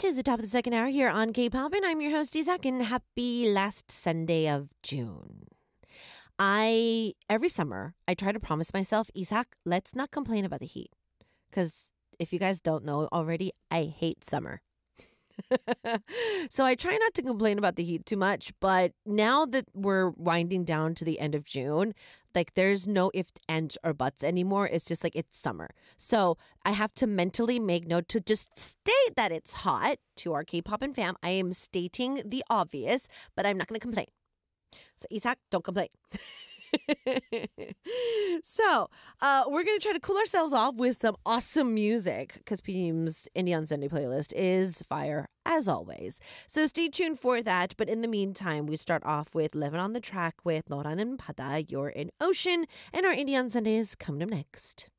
Tis the top of the second hour here on K-Pop, and I'm your host, Isak, and happy last Sunday of June. Every summer, I try to promise myself, Isak, let's not complain about the heat. Because if you guys don't know already, I hate summer. So I try not to complain about the heat too much, but now that we're winding down to the end of June, like there's no ifs, ands, or buts anymore. It's just like it's summer. So I have to mentally make note to just state that it's hot to our K-pop and fam. I am stating the obvious, but I'm not going to complain. So Isak, don't complain. So we're going to try to cool ourselves off with some awesome music because PM's Indie on Sunday playlist is fire as always. So stay tuned for that. But in the meantime, we start off with Living on the Track with Nora는 Pada, You're in Ocean, and our Indie on Sunday is coming up next.